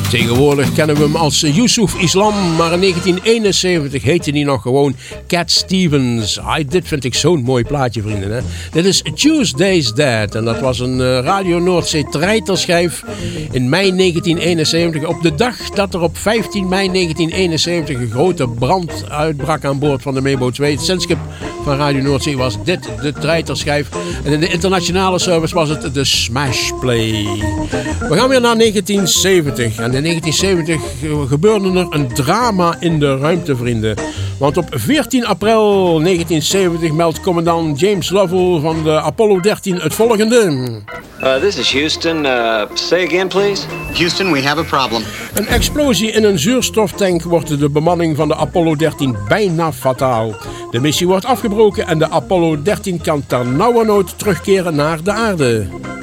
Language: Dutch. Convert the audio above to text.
Tegenwoordig kennen we hem als Yusuf Islam, maar in 1971 heette hij nog gewoon Cat Stevens. Dit vind ik zo'n mooi plaatje, vrienden. Hè? Dit is Tuesday's Dead en dat was een Radio Noordzee treiterschijf in mei 1971. Op de dag dat er op 15 mei 1971 een grote brand uitbrak aan boord van de Mebo 2, het zendschip van Radio Noordzee, was dit de treiterschijf. En in de internationale service was het de Smash Play. We gaan weer naar 1970. En in 1970 gebeurde er een drama in de ruimte, vrienden. Want op 14 april 1970 meldt commandant James Lovell van de Apollo 13 het volgende. This is Houston. Say again, please. Houston, we have a problem. Een explosie in een zuurstoftank wordt de bemanning van de Apollo 13 bijna fataal. De missie wordt afgebroken en de Apollo 13 kan ternauwernood terugkeren naar de aarde.